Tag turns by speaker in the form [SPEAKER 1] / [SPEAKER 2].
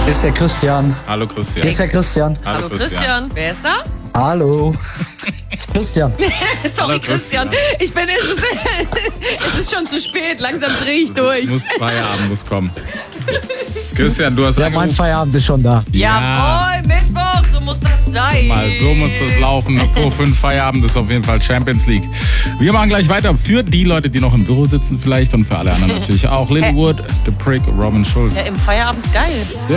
[SPEAKER 1] Ist der Christian.
[SPEAKER 2] Hallo Christian.
[SPEAKER 1] Hier ist der Christian.
[SPEAKER 3] Hallo Christian. Wer ist da?
[SPEAKER 1] Hallo. Christian.
[SPEAKER 3] Sorry,
[SPEAKER 2] Hallo,
[SPEAKER 3] Christian. Es ist schon zu spät. Langsam drehe ich durch.
[SPEAKER 2] Feierabend muss kommen. Christian, du hast
[SPEAKER 1] Ja, mein
[SPEAKER 2] angerufen.
[SPEAKER 1] Feierabend ist schon da.
[SPEAKER 3] Jawohl, Mittwoch, so muss das sein.
[SPEAKER 2] Mal, so muss das laufen. Vor 5 Feierabend ist auf jeden Fall Champions League. Wir machen gleich weiter für die Leute, die noch im Büro sitzen vielleicht und für alle anderen natürlich auch. Lil Wood, The Prick, Robin Schulz.
[SPEAKER 3] Ja, im Feierabend geil.
[SPEAKER 2] Ja.